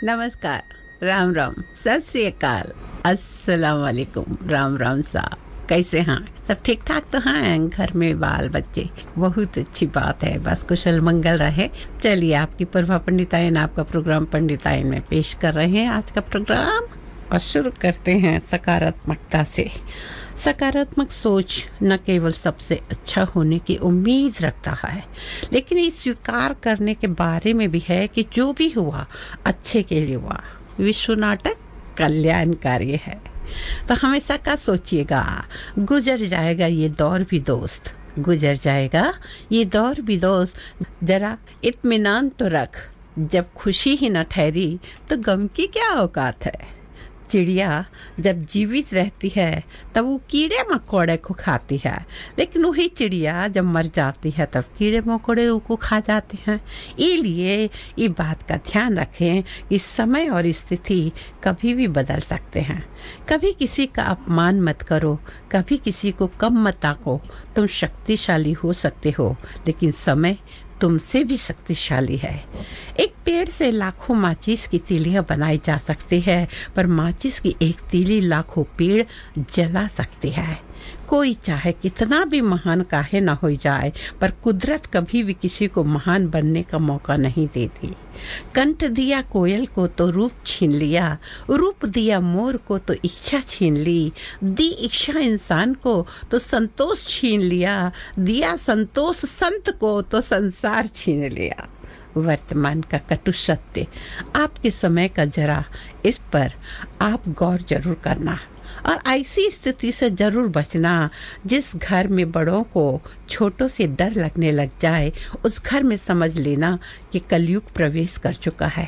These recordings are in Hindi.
नमस्कार, राम राम, सत श्री अकाल, अस्सलाम वालेकुम, राम राम साहब, कैसे हैं? सब ठीक ठाक तो हैं? घर में बाल बच्चे? बहुत अच्छी बात है, बस कुशल मंगल रहे। चलिए, आपकी प्रभा पंडितायन आपका प्रोग्राम पंडितायन में पेश कर रहे हैं आज का प्रोग्राम और शुरू करते हैं सकारात्मकता से। सकारात्मक सोच न केवल सबसे अच्छा होने की उम्मीद रखता है, लेकिन ये स्वीकार करने के बारे में भी है कि जो भी हुआ अच्छे के लिए हुआ। विश्व नाटक कल्याणकारी है, तो हमेशा का सोचिएगा, गुजर जाएगा ये दौर भी दोस्त, गुजर जाएगा ये दौर भी दोस्त। जरा इत्मीनान तो रख, जब खुशी ही न ठहरी तो गम की क्या औकात है। चिड़िया जब जीवित रहती है तब वो कीड़े मकोड़े को खाती है, लेकिन वही चिड़िया जब मर जाती है तब कीड़े मकोड़े उसको खा जाते हैं। इसलिए ये बात का ध्यान रखें कि समय और स्थिति कभी भी बदल सकते हैं। कभी किसी का अपमान मत करो, कभी किसी को कम मत आंको। तुम शक्तिशाली हो सकते हो, लेकिन समय तुमसे भी शक्तिशाली है। एक पेड़ से लाखों माचिस की तीलियां बनाई जा सकती है, पर माचिस की एक तीली लाखों पेड़ जला सकती है। कोई चाहे कितना भी महान काहे ना हो जाए, पर कुदरत कभी भी किसी को महान बनने का मौका नहीं देती। कंठ दिया कोयल को तो रूप छीन लिया, रूप दिया मोर को तो इच्छा छीन ली, दी इच्छा इंसान को तो संतोष छीन लिया, दिया संतोष संत को तो संसार छीन लिया। वर्तमान का कटु सत्य आपके समय का, जरा इस पर आप गौर जरूर करना और ऐसी स्थिति से जरूर बचना जिस घर में बड़ों को छोटों से डर लगने लग जाए, उस घर में समझ लेना कि कलयुग प्रवेश कर चुका है।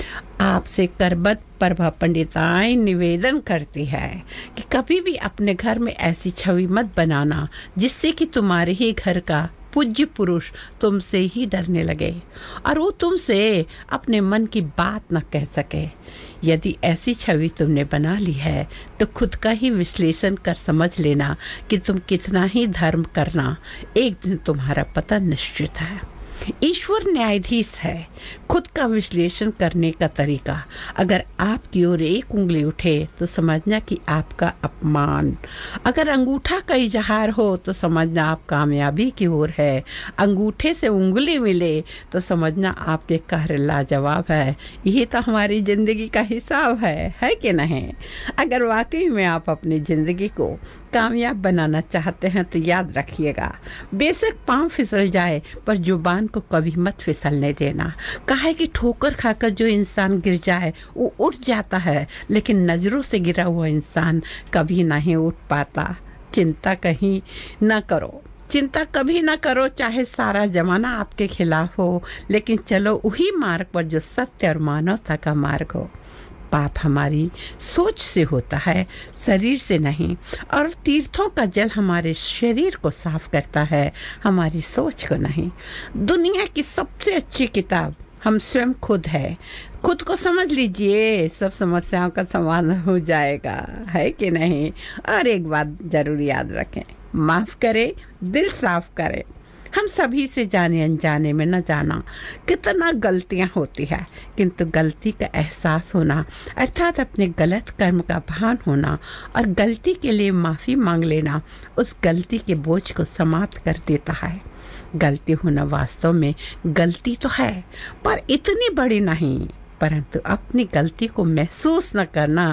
आपसे करबत प्रभा पंडितायन निवेदन करती है कि कभी भी अपने घर में ऐसी छवि मत बनाना जिससे कि तुम्हारे ही घर का पूज्य पुरुष तुमसे ही डरने लगे और वो तुमसे अपने मन की बात न कह सके। यदि ऐसी छवि तुमने बना ली है तो खुद का ही विश्लेषण कर समझ लेना कि तुम कितना ही धर्म करना, एक दिन तुम्हारा पतन निश्चित है। ईश्वर न्यायाधीश है। खुद का विश्लेषण करने का तरीका, अगर आपकी ओर एक उंगली उठे तो समझना कि आपका अपमान, अगर अंगूठा का इजहार हो तो समझना आप कामयाबी की ओर है, अंगूठे से उंगली मिले तो समझना आपके कार्य लाजवाब है। यही तो हमारी जिंदगी का हिसाब है कि नहीं? अगर वाकई में आप अपनी जिंदगी को कामयाब बनाना चाहते हैं तो याद रखिएगा, बेशक पांव फिसल जाए पर जुबान को कभी मत फिसलने देना। काहे कि ठोकर खाकर जो इंसान गिर जाए वो उठ जाता है, लेकिन नजरों से गिरा हुआ इंसान कभी नहीं उठ पाता। चिंता कहीं ना करो, चिंता कभी ना करो, चाहे सारा जमाना आपके खिलाफ हो, लेकिन चलो वही मार्ग पर जो सत्य और मानवता का मार्ग हो। पाप हमारी सोच से होता है, शरीर से नहीं, और तीर्थों का जल हमारे शरीर को साफ करता है, हमारी सोच को नहीं। दुनिया की सबसे अच्छी किताब हम स्वयं खुद है। खुद को समझ लीजिए, सब समस्याओं का समाधान हो जाएगा, है कि नहीं? और एक बात जरूर याद रखें, माफ करें, दिल साफ करें। हम सभी से जाने अनजाने में न जाना कितना गलतियां होती है, किंतु गलती का एहसास होना अर्थात अपने गलत कर्म का भान होना और गलती के लिए माफ़ी मांग लेना उस गलती के बोझ को समाप्त कर देता है। गलती होना वास्तव में गलती तो है, पर इतनी बड़ी नहीं, परंतु अपनी गलती को महसूस न करना